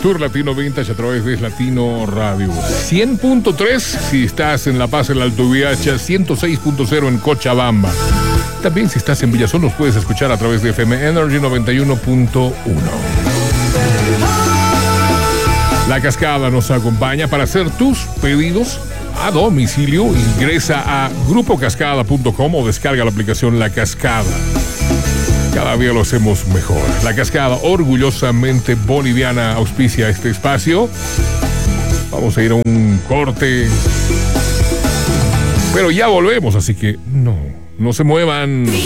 Tour Latino Vintage a través de Latino Radio. 100.3 si estás en La Paz, en el Alto Viacha, 106.0 en Cochabamba. También si estás en Villazón nos puedes escuchar a través de FM Energy 91.1. La Cascada nos acompaña para hacer tus pedidos a domicilio. Ingresa a grupocascada.com o descarga la aplicación La Cascada. Cada día lo hacemos mejor. La Cascada, orgullosamente boliviana, auspicia este espacio. Vamos a ir a un corte, pero ya volvemos, así que no se muevan.